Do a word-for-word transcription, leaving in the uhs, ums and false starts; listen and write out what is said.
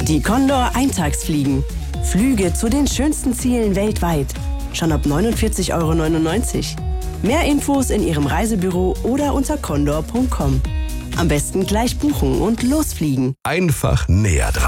Die Condor Eintagsfliegen. Flüge zu den schönsten Zielen weltweit. Schon ab neunundvierzig Euro neunundneunzig. Mehr Infos in Ihrem Reisebüro oder unter condor punkt com. Am besten gleich buchen und losfliegen. Einfach näher dran.